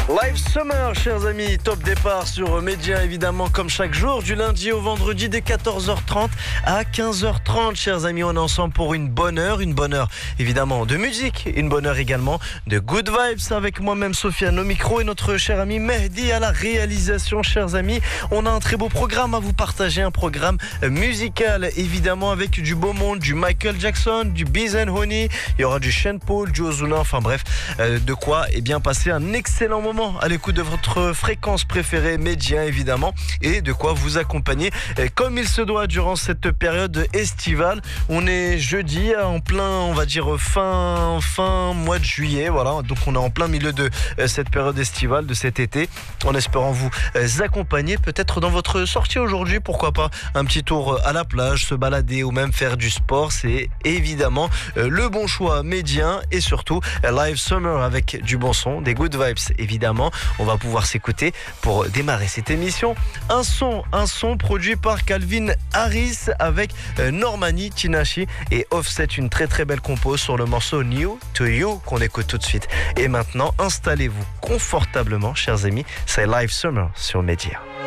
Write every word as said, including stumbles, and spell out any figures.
Live Summer, chers amis, top départ sur Média, évidemment, comme chaque jour, du lundi au vendredi, dès quatorze heures trente à quinze heures trente, chers amis, on est ensemble pour une bonne heure, une bonne heure, évidemment, de musique, une bonne heure également de good vibes, avec moi-même, Sofiane, au micro, et notre cher ami Mehdi à la réalisation, chers amis. On a un très beau programme à vous partager, un programme musical, évidemment, avec du beau monde, du Michael Jackson, du Biz and Honey, il y aura du Sean Paul, du Ozuna, enfin bref, euh, de quoi, eh bien, passer un excellent moment à l'écoute de votre fréquence préférée Média, évidemment, et de quoi vous accompagner comme il se doit durant cette période estivale. On est jeudi, en plein, on va dire fin fin mois de juillet, voilà, donc on est en plein milieu de cette période estivale, de cet été, en espérant vous accompagner peut-être dans votre sortie aujourd'hui, pourquoi pas un petit tour à la plage, se balader ou même faire du sport. C'est évidemment le bon choix Média, et surtout Live Summer avec du bon son, des good vibes, évidemment. On va pouvoir s'écouter pour démarrer cette émission. Un son, un son produit par Calvin Harris avec Normani, Tinashe et Offset. Une très très belle compo sur le morceau New to You qu'on écoute tout de suite. Et maintenant, installez-vous confortablement, chers amis. C'est Live Summer sur Média.